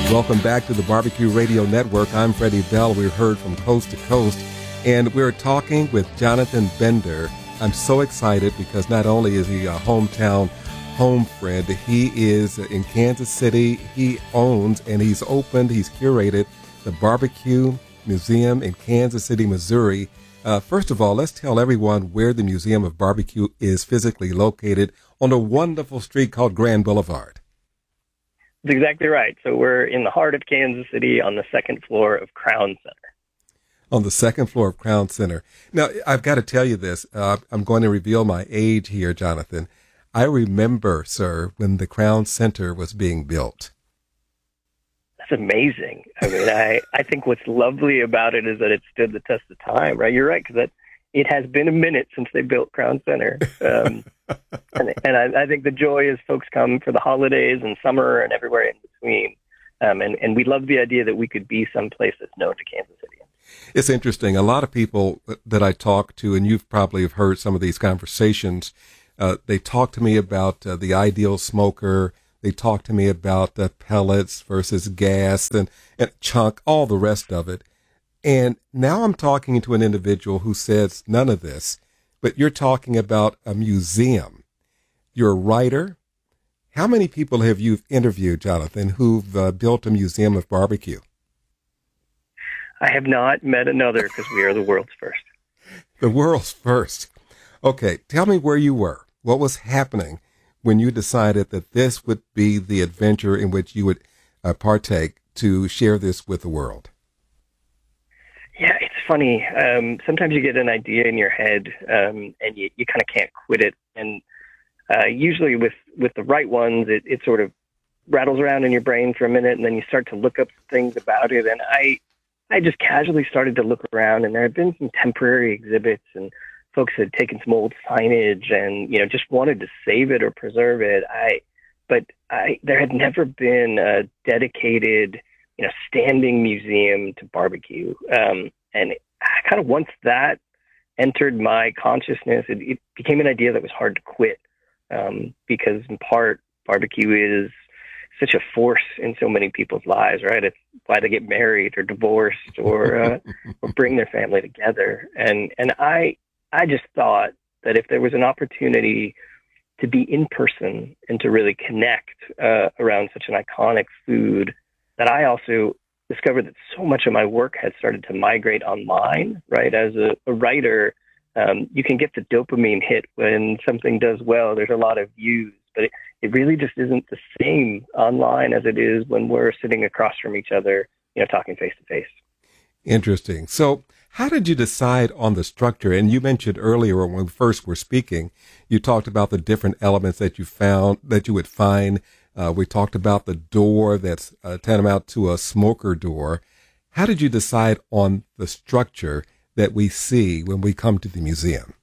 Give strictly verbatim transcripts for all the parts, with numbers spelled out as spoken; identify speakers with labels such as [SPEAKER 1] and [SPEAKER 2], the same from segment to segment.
[SPEAKER 1] Welcome back to the Barbecue Radio Network. I'm Freddie Bell. We've heard from coast to coast, and we're talking with Jonathan Bender. I'm so excited because not only is he a hometown home friend, he is in Kansas City. He owns and he's opened, he's curated the Barbecue Museum in Kansas City, Missouri. Uh, first of all, let's tell everyone where the Museum of Barbecue is physically located on a wonderful street called Grand Boulevard.
[SPEAKER 2] That's exactly right. So we're in the heart of Kansas City on the second floor of Crown Center.
[SPEAKER 1] On the second floor of Crown Center. Now, I've got to tell you this. Uh, I'm going to reveal my age here, Jonathan. I remember, sir, when the Crown Center was being built.
[SPEAKER 2] That's amazing. I mean, I, I think what's lovely about it is that it stood the test of time, right? You're right, because it has been a minute since they built Crown Center. Um, and and I, I think the joy is folks come for the holidays and summer and everywhere in between. Um, and, and we love the idea that we could be someplace that's known to Kansas City.
[SPEAKER 1] It's interesting. A lot of people that I talk to, and you've probably have heard some of these conversations, uh, they talk to me about uh, the ideal smoker. They talk to me about uh, pellets versus gas and, and chunk, all the rest of it. And now I'm talking to an individual who says none of this, but you're talking about a museum. You're a writer. How many people have you interviewed, Jonathan, who've uh, built a museum of barbecue?
[SPEAKER 2] I have not met another because we are the world's first.
[SPEAKER 1] The world's first. Okay, tell me where you were. What was happening when you decided that this would be the adventure in which you would uh, partake to share this with the world?
[SPEAKER 2] Yeah, it's funny. Um, sometimes you get an idea in your head um, and you, you kind of can't quit it. And uh, usually with, with the right ones, it, it sort of rattles around in your brain for a minute, and then you start to look up things about it. And I I just casually started to look around, and there had been some temporary exhibits, and folks had taken some old signage and, you know, just wanted to save it or preserve it. I, but I, there had never been a dedicated, you know, standing museum to barbecue. Um, and I kind of, once that entered my consciousness, it, it became an idea that was hard to quit. Um, because in part, barbecue is such a force in so many people's lives, right? It's why they get married or divorced or, uh, or bring their family together. And, and I, I just thought that if there was an opportunity to be in person and to really connect uh, around such an iconic food, that I also discovered that so much of my work had started to migrate online, right? As a, a writer, um, you can get the dopamine hit when something does well. There's a lot of views, but it, it really just isn't the same online as it is when we're sitting across from each other, you know, talking face to face.
[SPEAKER 1] Interesting. So how did you decide on the structure? And you mentioned earlier when we first were speaking, you talked about the different elements that you found, that you would find. Uh, we talked about the door that's uh, tantamount to a smoker door. How did you decide on the structure that we see when we come to the museum?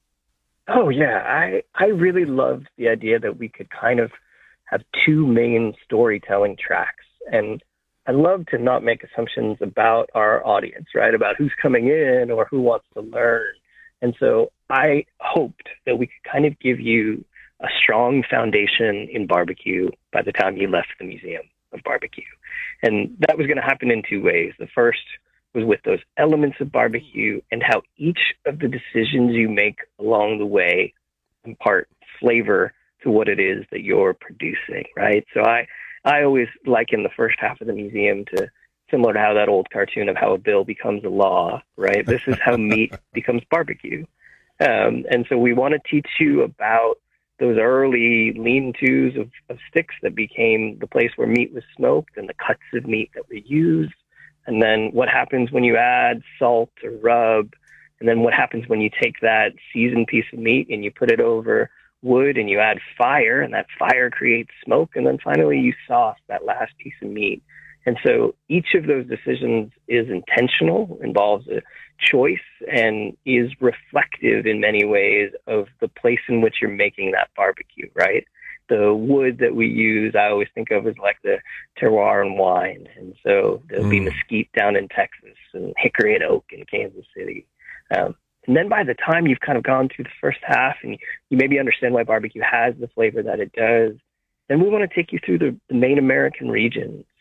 [SPEAKER 2] Oh, yeah. I, I really loved the idea that we could kind of have two main storytelling tracks. And I love to not make assumptions about our audience, right? About who's coming in or who wants to learn. And so I hoped that we could kind of give you a strong foundation in barbecue by the time you left the Museum of Barbecue. And that was going to happen in two ways. The first was with those elements of barbecue and how each of the decisions you make along the way impart flavor to what it is that you're producing, right? So I, I always liken the first half of the museum to similar to how that old cartoon of how a bill becomes a law, right? This is how meat becomes barbecue. Um, and so we want to teach you about those early lean-tos of, of sticks that became the place where meat was smoked and the cuts of meat that were used. And then what happens when you add salt or rub, and then what happens when you take that seasoned piece of meat and you put it over wood and you add fire, and that fire creates smoke, and then finally you sauce that last piece of meat. And so each of those decisions is intentional, involves a choice, and is reflective in many ways of the place in which you're making that barbecue, right? The wood that we use, I always think of as like the terroir and wine. And so there'll mm. be mesquite down in Texas and hickory and oak in Kansas City. Um, and then by the time you've kind of gone through the first half and you, you maybe understand why barbecue has the flavor that it does, then we want to take you through the, the main American regions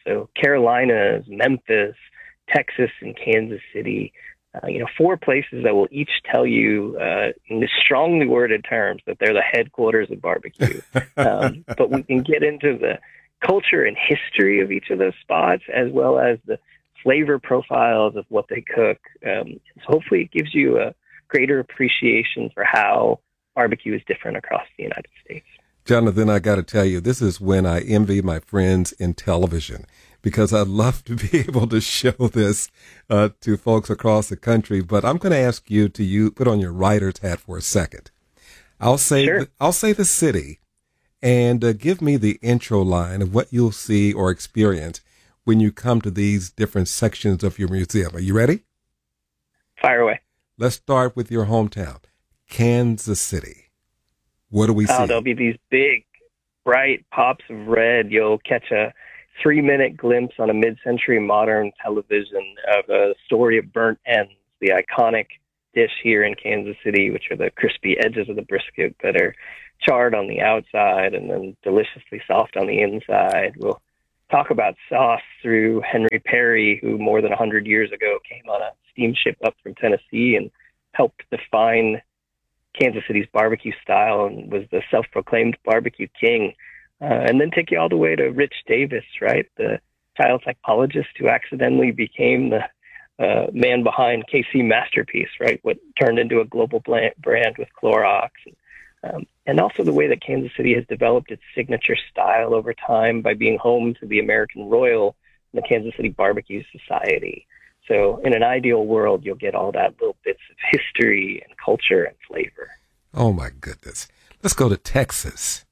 [SPEAKER 2] So Carolinas, Memphis, Texas, and Kansas City. Uh, you know, four places that will each tell you uh, in the strongly worded terms that they're the headquarters of barbecue. um, but we can get into the culture and history of each of those spots, as well as the flavor profiles of what they cook. Um, so hopefully it gives you a greater appreciation for how barbecue is different across the United States.
[SPEAKER 1] Jonathan, I got to tell you, this is when I envy my friends in television, because I'd love to be able to show this uh, to folks across the country. But I'm going to ask you to you put on your writer's hat for a second. I'll say
[SPEAKER 2] sure.
[SPEAKER 1] the, I'll say the city, and uh, give me the intro line of what you'll see or experience when you come to these different sections of your museum. Are you ready?
[SPEAKER 2] Fire away.
[SPEAKER 1] Let's start with your hometown, Kansas City. What do we see?
[SPEAKER 2] Oh, there'll be these big, bright pops of red. You'll catch a three-minute glimpse on a mid-century modern television of a story of burnt ends, the iconic dish here in Kansas City, which are the crispy edges of the brisket that are charred on the outside and then deliciously soft on the inside. We'll talk about sauce through Henry Perry, who more than one hundred years ago came on a steamship up from Tennessee and helped define Kansas City's barbecue style and was the self-proclaimed barbecue king. Uh, and then take you all the way to Rich Davis, right? The child psychologist who accidentally became the uh, man behind K C Masterpiece, right? What turned into a global brand with Clorox. Um, and also the way that Kansas City has developed its signature style over time by being home to the American Royal and the Kansas City Barbecue Society. So in an ideal world, you'll get all that little bits of history and culture and flavor.
[SPEAKER 1] Oh, my goodness. Let's go to Texas.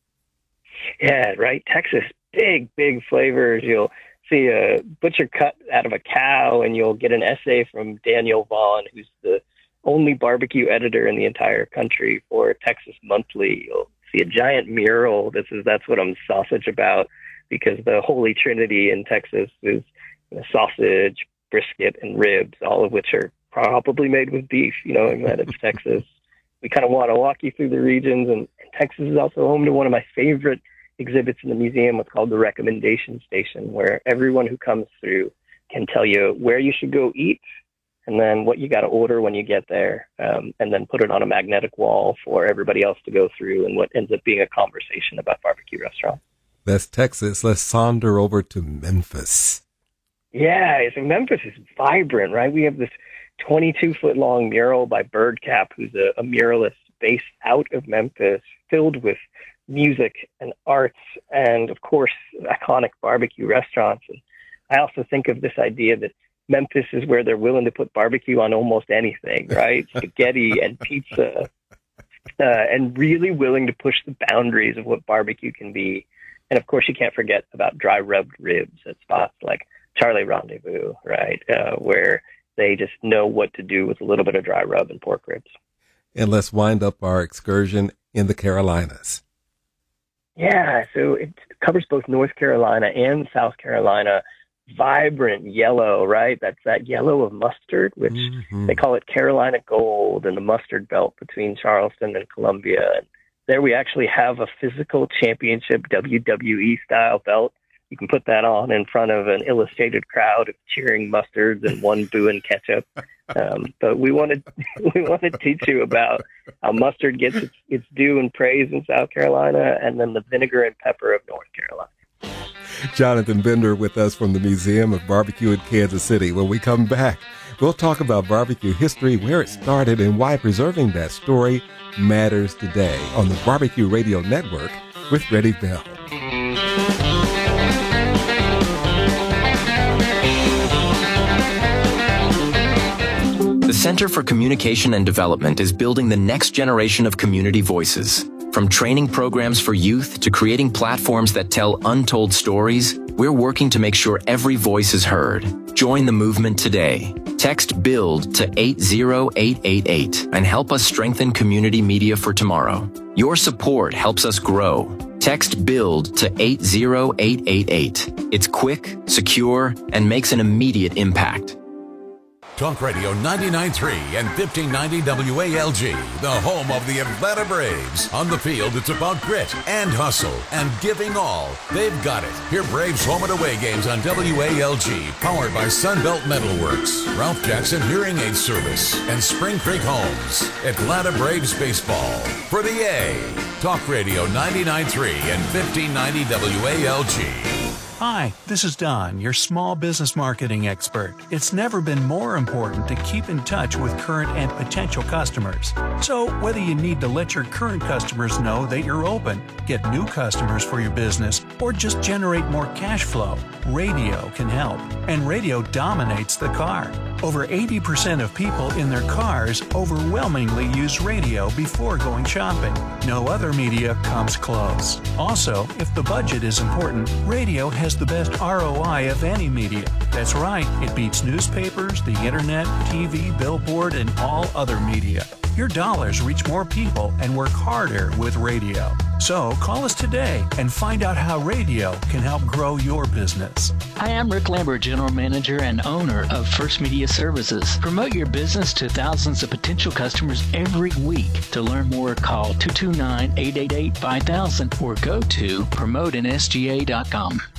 [SPEAKER 2] Yeah, right. Texas, big, big flavors. You'll see a butcher cut out of a cow, and you'll get an essay from Daniel Vaughn, who's the only barbecue editor in the entire country for Texas Monthly. You'll see a giant mural. This is That's What I'm Sausage About, because the Holy Trinity in Texas is you know, sausage, brisket, and ribs, all of which are probably made with beef, you know, and that it's Texas. We kind of want to walk you through the regions, and, and Texas is also home to one of my favorite exhibits in the museum. It's called the Recommendation Station, where everyone who comes through can tell you where you should go eat, and then what you got to order when you get there, um, and then put it on a magnetic wall for everybody else to go through, and what ends up being a conversation about barbecue restaurants.
[SPEAKER 1] That's Texas. Let's saunter over to Memphis.
[SPEAKER 2] Yeah, so Memphis is vibrant, right? We have this twenty-two foot long mural by Birdcap, who's a, a muralist based out of Memphis, filled with music and arts and, of course, iconic barbecue restaurants. And I also think of this idea that Memphis is where they're willing to put barbecue on almost anything, right? Spaghetti and pizza, uh, and really willing to push the boundaries of what barbecue can be. And, of course, you can't forget about dry rubbed ribs at spots like Charlie Rendezvous, right, uh, where they just know what to do with a little bit of dry rub and pork ribs.
[SPEAKER 1] And let's wind up our excursion in the Carolinas.
[SPEAKER 2] Yeah, so it covers both North Carolina and South Carolina. Vibrant yellow, right? That's that yellow of mustard, which mm-hmm. they call it Carolina Gold, and the mustard belt between Charleston and Columbia. And there we actually have a physical championship W W E style belt. You can put that on in front of an illustrated crowd of cheering mustards and one booing ketchup. Um, but we wanted we want to teach you about how mustard gets its, its due and praise in South Carolina, and then the vinegar and pepper of North Carolina.
[SPEAKER 1] Jonathan Bender with us from the Museum of Barbecue in Kansas City. When we come back, we'll talk about barbecue history, where it started, and why preserving that story matters today on the Barbecue Radio Network with Reddy Bell.
[SPEAKER 3] The Center for Communication and Development is building the next generation of community voices. From training programs for youth to creating platforms that tell untold stories, we're working to make sure every voice is heard. Join the movement today. Text BUILD to eight zero eight eight eight and help us strengthen community media for tomorrow. Your support helps us grow. Text BUILD to eight zero eight eight eight. It's quick, secure, and makes an immediate impact.
[SPEAKER 4] Talk Radio ninety-nine point three and fifteen ninety W A L G, the home of the Atlanta Braves. On the field, it's about grit and hustle and giving all. They've got it. Hear Braves home and away games on W A L G, powered by Sunbelt Metalworks, Ralph Jackson Hearing Aid Service, and Spring Creek Homes. Atlanta Braves baseball for the A. Talk Radio ninety-nine point three and fifteen ninety W A L G.
[SPEAKER 5] Hi, this is Don, your small business marketing expert. It's never been more important to keep in touch with current and potential customers. So, whether you need to let your current customers know that you're open, get new customers for your business, or just generate more cash flow, radio can help. And radio dominates the car. Over eighty percent of people in their cars overwhelmingly use radio before going shopping. No other media comes close. Also, if the budget is important, radio has the best R O I of any media. That's right, it beats newspapers, the internet, T V, billboard, and all other media. Your dollars reach more people and work harder with radio. So call us today and find out how radio can help grow your business.
[SPEAKER 6] Hi, I'm Rick Lambert, General Manager and owner of First Media Services. Promote your business to thousands of potential customers every week. To learn more, call two two nine, eight eight eight, five thousand or go to promote n s g a dot com.